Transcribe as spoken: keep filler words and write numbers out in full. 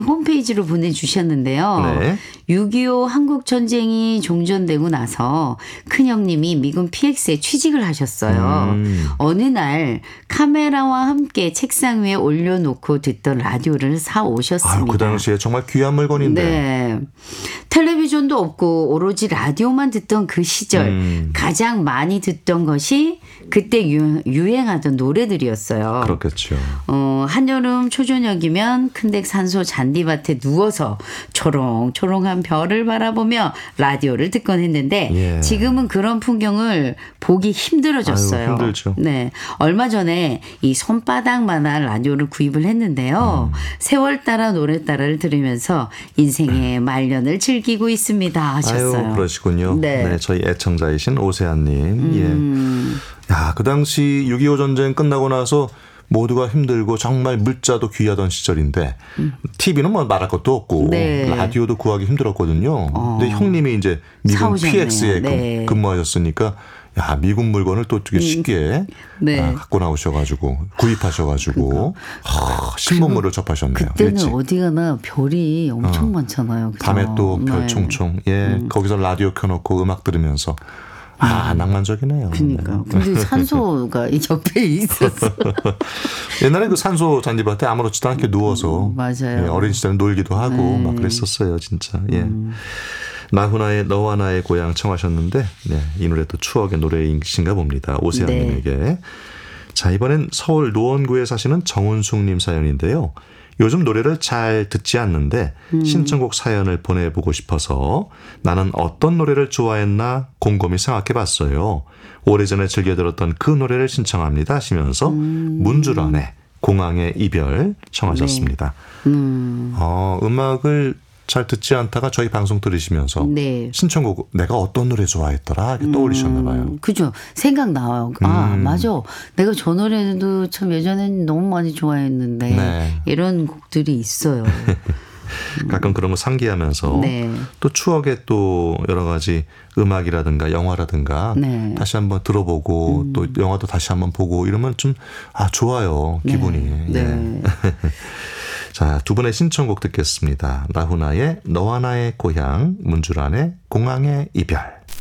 홈페이지로 보내주셨는데요. 네. 육이오 한국전쟁이 종전되고 나서 큰형님이 미군 피엑스에 취직을 하셨어요. 음. 어느 날 카메라와 함께 책상 위에 올려놓고 듣던 라디오를 사오셨습니다. 아유, 그 당시에 정말 귀한 물건인데. 네. 텔레비전도 없고 오로지 라디오만 듣던 그 시절 음. 가장 많이 듣던 것이 그때 유, 유행하던 노래들이었어요. 그렇겠죠. 어, 한여름 초저녁이면 큰댁 산소 잔디밭에 누워서 초롱초롱한 별을 바라보며 라디오를 듣곤 했는데 예. 지금은 그런 풍경을 보기 힘들어졌어요. 아유, 힘들죠. 네, 얼마 전에 이 손바닥만한 라디오를 구입을 했는데요. 음. 세월 따라 노래 따라를 들으면서 인생의 말년을 즐기고 있습니다 하셨어요. 아유, 그러시군요. 네. 네, 저희 애청자이신 오세아님. 음. 예. 야, 그 당시 육이오 전쟁 끝나고 나서 모두가 힘들고 정말 물자도 귀하던 시절인데 음. 티비는 뭐 말할 것도 없고 네. 라디오도 구하기 힘들었거든요. 어. 근데 형님이 이제 미군 사오셨네요. 피엑스에 네. 근무하셨으니까 야, 미군 물건을 또 어떻게 쉽게 네. 아, 갖고 나오셔가지고 구입하셔가지고 하, 신문물을 접하셨네요. 그때는 일찍. 어디 가나 별이 엄청 어. 많잖아요. 그죠? 밤에 또 별 네. 총총. 예, 음. 거기서 라디오 켜놓고 음악 들으면서 아, 낭만적이네요. 그러니까. 근데 산소가 이 옆에 있었어. 옛날에 그 산소 잔디밭에 아무렇지도 않게 누워서 음, 맞아요. 예, 어린 시절에 놀기도 하고 네. 막 그랬었어요, 진짜. 예. 음. 나훈아의 너와 나의 고향 청하셨는데 네, 이 노래도 추억의 노래이신가 봅니다. 오세아님에게. 네. 자, 이번엔 서울 노원구에 사시는 정은숙님 사연인데요. 요즘 노래를 잘 듣지 않는데 음. 신청곡 사연을 보내보고 싶어서 나는 어떤 노래를 좋아했나 곰곰이 생각해봤어요. 오래전에 즐겨 들었던 그 노래를 신청합니다 하시면서 음. 문주란의 공항의 이별 청하셨습니다. 네. 음. 어, 음악을 잘 듣지 않다가 저희 방송 들으시면서 네. 신청곡 내가 어떤 노래 좋아했더라 이렇게 떠올리셨나 봐요. 음, 그죠. 생각나요. 아 음. 맞아. 내가 저 노래도 참 예전엔 너무 많이 좋아했는데 네. 이런 곡들이 있어요. 가끔 그런 거 상기하면서 네. 또 추억의 또 여러 가지 음악이라든가 영화라든가 네. 다시 한번 들어보고 음. 또 영화도 다시 한번 보고 이러면 좀 아 좋아요. 기분이. 네. 네. 자, 두 분의 신청곡 듣겠습니다. 나훈아의 너와 나의 고향, 문주란의 공항의 이별.